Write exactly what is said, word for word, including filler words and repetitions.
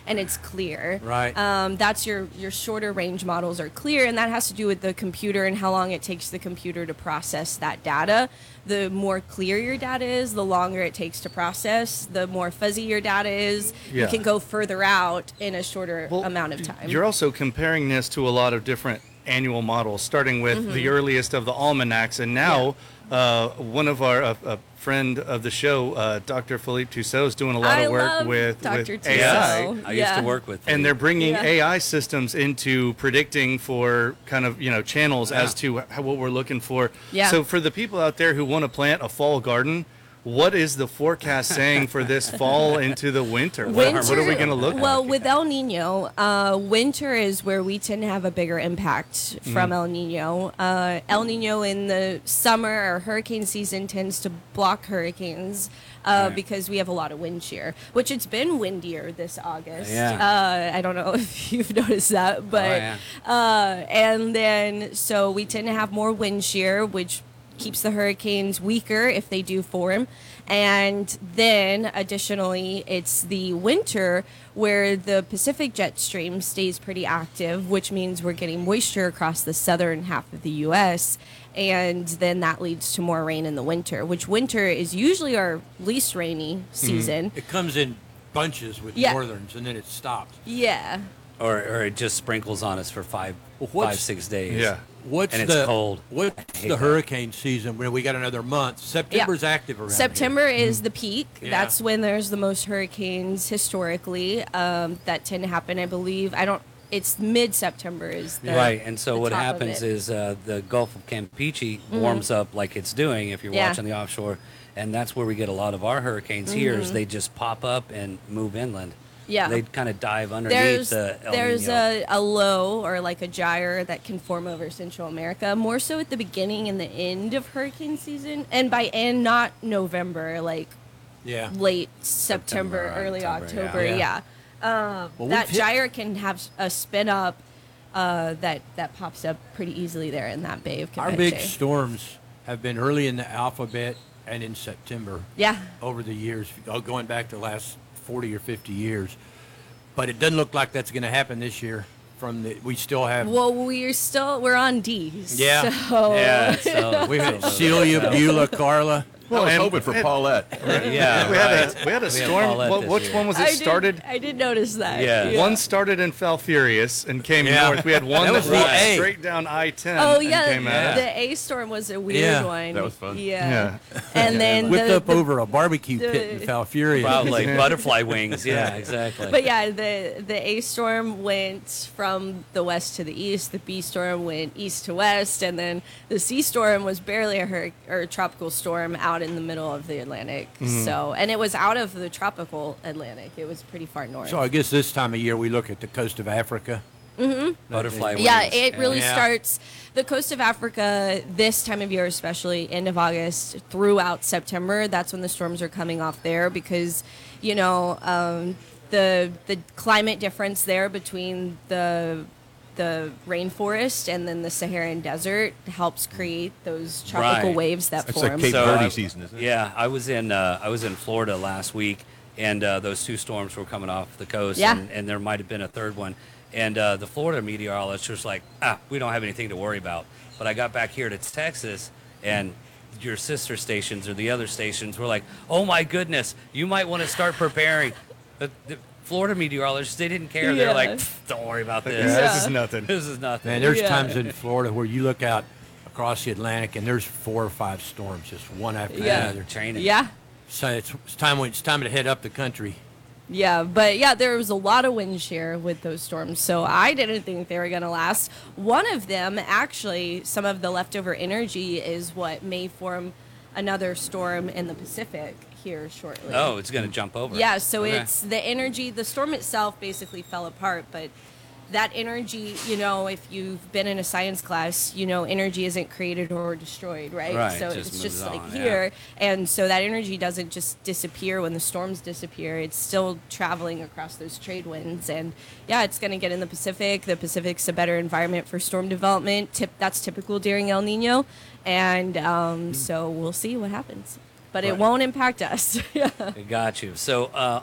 and it's clear. Right. Um, that's your your shorter range models are clear, and that has to do with the computer and how long it takes the computer to process that data. The more clear your data is, the longer it takes to process. The more fuzzy your data is, Yeah. you can go further out in a shorter Well, amount of time. You're also comparing this to a lot of different annual models, starting with Mm-hmm. the earliest of the almanacs, and now uh, one of our a, a friend of the show, uh, Doctor Philippe Tussaud, is doing a lot I of work love with, Doctor with Tussaud. A I. Oh, I used yeah. to work with And they're bringing Yeah. A I systems into predicting for kind of, you know, channels as to how, what we're looking for. Yeah. So for the people out there who want to plant a fall garden, what is the forecast saying for this fall into the winter? What, what are we going to look Well, like? with El Nino, uh, winter is where we tend to have a bigger impact Mm-hmm. from El Nino. Uh, El Nino in the summer or hurricane season tends to block hurricanes uh, Right. because we have a lot of wind shear, which it's been windier this August. Yeah. Uh, I don't know if you've noticed that, but Oh, yeah. uh, and then so we tend to have more wind shear, which keeps the hurricanes weaker if they do form. And then additionally, it's the winter where the Pacific jet stream stays pretty active, which means we're getting moisture across the southern half of the U S. And then that leads to more rain in the winter, which winter is usually our least rainy season. It comes in bunches with Yeah. northerns, and then it stops. Yeah. Or, or it just sprinkles on us for five, Well, what's- five, six days. Yeah. What's And it's the cold. What's I hate the that. hurricane season when we got another month? September's active around September here. is the peak. Yeah. That's when there's the most hurricanes historically um, that tend to happen. I believe. I don't. It's mid-September is the, Right, and so the what top of happens it. is uh, the Gulf of Campeche warms up like it's doing if you're Yeah. watching the offshore, and that's where we get a lot of our hurricanes here. Is they just pop up and move inland. Yeah. They kind of dive underneath There's the El there's Nino. a, a low or like a gyre that can form over Central America, more so at the beginning and the end of hurricane season, and by end not November, like Yeah. late September, September, early October, October. yeah. Yeah, Um, Well, that we've hit- gyre can have a spin up uh, that that pops up pretty easily there in that Bay of Our Campeche. big storms have been early in the alphabet and in September Yeah. over the years, uh, going back to the last forty or fifty years. But it doesn't look like that's going to happen this year. From the, we still have Well, we're still we're on D's. Yeah. So yeah, so, we had so- Celia, Beulah, Carla. I was and- hoping for Paulette. yeah, we had right. a we had a We have storm. Paulette What, this which year. one was it I started? Did, I did notice that. Yeah. One started in Falfurrias and came Yeah. north. We had one That that, was walked the A. straight down I ten Oh and yeah, came out. the A storm was a weird Yeah. one. That was fun. Yeah, Yeah. and then Whipped the, up the- over a barbecue pit in the- Falfurrias. Wow, like butterfly wings. Yeah, exactly. But yeah, the the A storm went from the west to the east. The B storm went east to west, and then the C storm was barely a hurricane or a tropical storm out in the middle of the Atlantic. So, and it was out of the tropical Atlantic. It was pretty far north. So I guess this time of year we look at the coast of Africa. butterfly wings. Yeah, it really Yeah. starts the coast of Africa this time of year, especially end of August throughout September. That's when the storms are coming off there because, you know, um, the the climate difference there between the the rainforest and then the Saharan desert helps create those tropical Right. waves that It's form. like Cape So, Verde uh, season, isn't it? Yeah, I was in uh, I was in Florida last week, and uh, those two storms were coming off the coast, Yeah. and, and there might have been a third one. And uh, the Florida meteorologist was like, ah, we don't have anything to worry about. But I got back here to Texas, and your sister stations or the other stations were like, oh my goodness, you might want to start preparing. The, the Florida meteorologists, they didn't care. They're Yeah. like, "Pfft, don't worry about Yeah, this. this is nothing. This is nothing. Man, there's Yeah. times in Florida where you look out across the Atlantic and there's four or five storms, just one after Yeah. the other. training. yeah. So it's, it's time when it's time to head up the country. Yeah, but yeah, there was a lot of wind shear with those storms, so I didn't think they were going to last. One of them, actually, some of the leftover energy is what may form another storm in the Pacific here shortly. Oh, it's going to jump over. Yeah, so Okay. it's the energy, the storm itself basically fell apart, but that energy, you know, if you've been in a science class, you know, energy isn't created or destroyed, right? Right, So it just it's moves just like on, here. And so that energy doesn't just disappear when the storms disappear. It's still traveling across those trade winds. And yeah, it's going to get in the Pacific. The Pacific's a better environment for storm development. Tip, that's typical during El Nino. And um, so we'll see what happens. But it Right. won't impact us. Yeah. I got you. So uh,